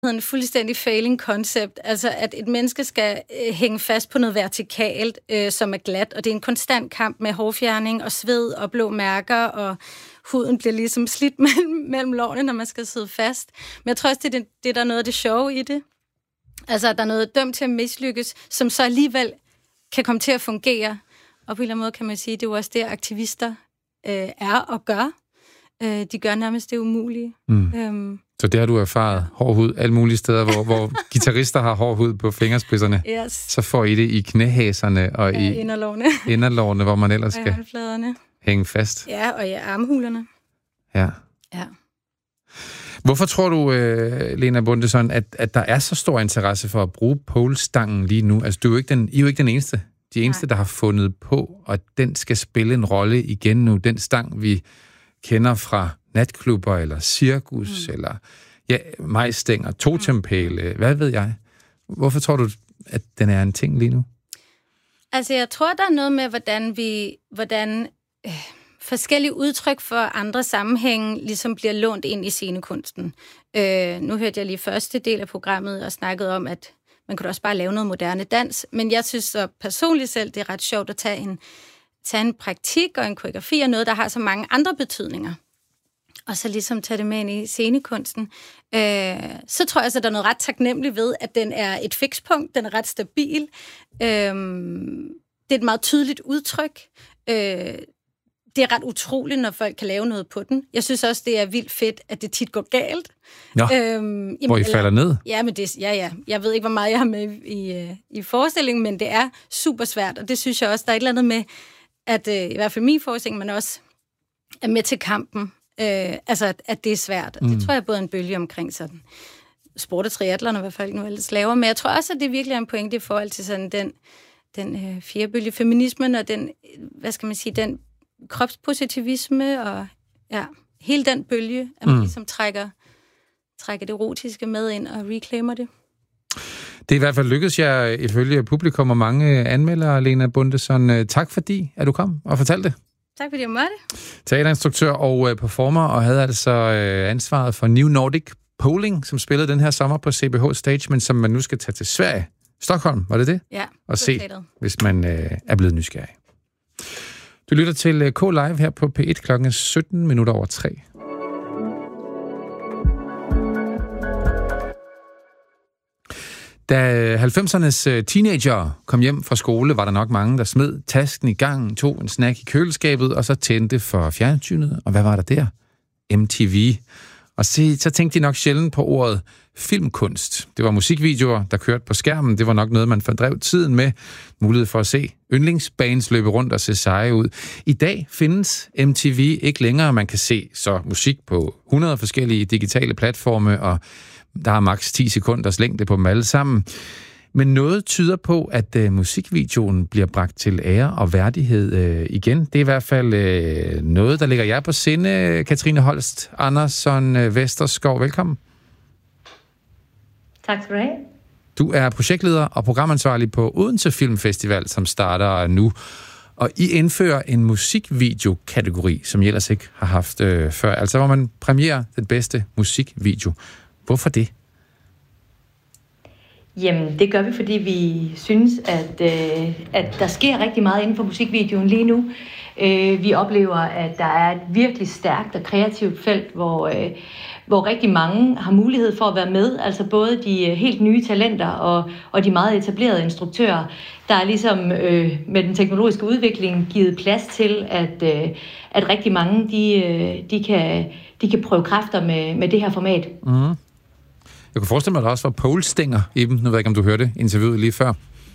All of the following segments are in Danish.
en fuldstændig failing concept. Altså, at et menneske skal hænge fast på noget vertikalt, som er glat, og det er en konstant kamp med hårfjerning og sved og blå mærker, og huden bliver ligesom slidt mellem lårene, når man skal sidde fast. Men jeg tror også, det der er noget af det sjove i det. Altså, at der er noget dømt til at mislykkes, som så alligevel kan komme til at fungere. Og på en eller anden måde kan man sige, det er jo også det, aktivister er og gør. De gør nærmest det umulige. Så det har du erfaret, hård hud, alle mulige steder, hvor guitarister har hård hud på fingerspidserne. Yes. Så får I det i knæhæserne og i inderlårene, hvor man ellers skal hænge fast. Ja, og i armhulerne. Ja. Hvorfor tror du, Lena Bundesson, at der er så stor interesse for at bruge polestangen lige nu? Altså, I er jo ikke den eneste. De eneste, der har fundet på, og den skal spille en rolle igen nu. Den stang, vi kender fra natklubber, eller cirkus, eller majstænger, totempæle, hvad ved jeg. Hvorfor tror du, at den er en ting lige nu? Altså, jeg tror, der er noget med, hvordan forskellige udtryk for andre sammenhænge ligesom bliver lånt ind i scenekunsten. Nu hørte jeg lige første del af programmet og snakkede om, at man kunne også bare lave noget moderne dans, men jeg synes så personligt selv, det er ret sjovt at tage en praktik og en koreografi og noget, der har så mange andre betydninger. Og så ligesom tage det med ind i scenekunsten. Så tror jeg, at der er noget ret taknemmeligt ved, at den er et fikspunkt, den er ret stabil. Det er et meget tydeligt udtryk. Det er ret utroligt, når folk kan lave noget på den. Jeg synes også, det er vildt fedt, at det tit går galt. Nå, hvor I falder ned? Ja, men jeg ved ikke, hvor meget jeg har med i forestillingen, men det er super svært, og det synes jeg også, der er et eller andet med, at i hvert fald min forestilling, man også er med til kampen. Altså, at det er svært. Og det tror jeg både en bølge omkring sådan sport og triathlon, og hvad folk nu ellers laver. Men jeg tror også, at det virkelig er en pointe i forhold til sådan den fjerde feminismen, og den, hvad skal man sige, den kropspositivisme, og hele den bølge, at man ligesom trækker det erotiske med ind og reclaimer det. Det er i hvert fald lykkedes jer, ifølge publikum og mange anmeldere, Lena Bundesson. Tak fordi, at du kom og fortalte det. Tak fordi jeg måtte. Teaterinstruktør og performer, og havde altså ansvaret for New Nordic Poling, som spillede den her sommer på CBH Stage, men som man nu skal tage til Sverige. Stockholm, var det det? Ja. Og se, hvis man er blevet nysgerrig. Du lytter til K-Live her på P1 klokken 17:17. Da 90'ernes teenager kom hjem fra skole, var der nok mange, der smed tasken i gangen, tog en snack i køleskabet, og så tændte for fjernsynet. Og hvad var der der? MTV. Og så tænkte de nok sjældent på ordet filmkunst. Det var musikvideoer, der kørte på skærmen. Det var nok noget, man fordrev tiden med. Mulighed for at se yndlingsbands løbe rundt og se seje ud. I dag findes MTV ikke længere. Man kan se så musik på 100 forskellige digitale platforme, og der er maks 10 sekunders længde på dem alle sammen. Men noget tyder på, at musikvideoen bliver bragt til ære og værdighed igen. Det er i hvert fald noget, der ligger jer på sinde. Katrine Holst Andersson Vesterskov, velkommen. Tak skal du have. Du er projektleder og programansvarlig på Odense Filmfestival, som starter nu. Og I indfører en musikvideokategori, som I ellers ikke har haft før. Altså hvor man præmierer den bedste musikvideo. Hvorfor det? Jamen, det gør vi, fordi vi synes, at der sker rigtig meget inden for musikvideoen lige nu. Vi oplever, at der er et virkelig stærkt og kreativt felt, hvor rigtig mange har mulighed for at være med. Altså både de helt nye talenter og de meget etablerede instruktører. Der er ligesom med den teknologiske udvikling givet plads til, at rigtig mange de kan prøve kræfter med det her format. Mm. Jeg kunne forestille mig, at der også var polestænger i dem. Nu ved jeg ikke, om du hørte interviewet lige før.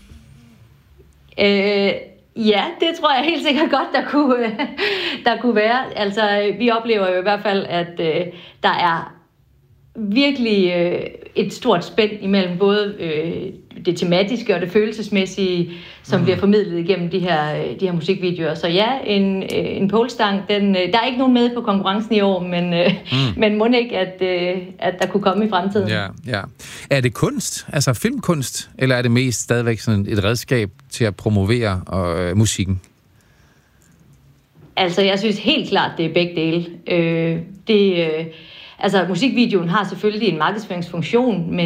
Ja, det tror jeg helt sikkert godt, der kunne være. Altså, vi oplever jo i hvert fald, at der er virkelig et stort spænd imellem både det tematiske og det følelsesmæssige, som bliver formidlet igennem de her musikvideoer. Så ja, en polestang, der er ikke nogen med på konkurrencen i år, men må ikke, at der kunne komme i fremtiden. Ja. Er det kunst, altså filmkunst, eller er det mest stadigvæk sådan et redskab til at promovere musikken? Altså, jeg synes helt klart, det er begge dele. Altså musikvideoen har selvfølgelig en markedsføringsfunktion,